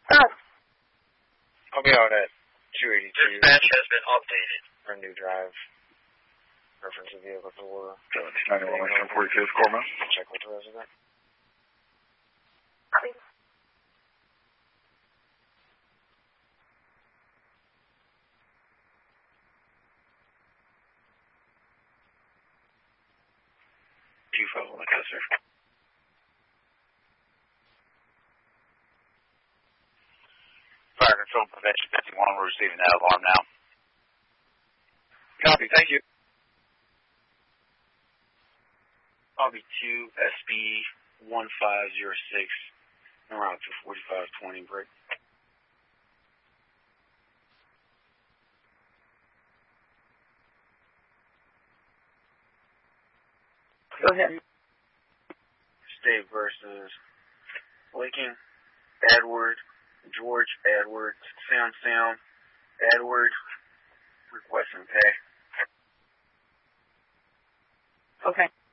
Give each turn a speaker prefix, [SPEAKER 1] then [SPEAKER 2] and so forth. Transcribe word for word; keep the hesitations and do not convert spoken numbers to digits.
[SPEAKER 1] Oh.
[SPEAKER 2] I'll be out at two eighty-two.
[SPEAKER 3] Dispatch has been updated.
[SPEAKER 2] For a new drive. Reference of vehicle to order.
[SPEAKER 4] ninety-one Western forty-fifth, Corbin.
[SPEAKER 2] Check with the resident.
[SPEAKER 1] Copy.
[SPEAKER 4] Two five one, okay, sir.
[SPEAKER 3] Fire Control Prevention fifty-one, we're receiving that alarm now.
[SPEAKER 4] Copy, thank you.
[SPEAKER 2] Lobby two, S B one five zero six, around two forty-five twenty, break.
[SPEAKER 1] Go ahead.
[SPEAKER 2] State versus Lincoln, Edward, George, Edward, Sam, Sam, Edward, requesting pay.
[SPEAKER 1] Okay.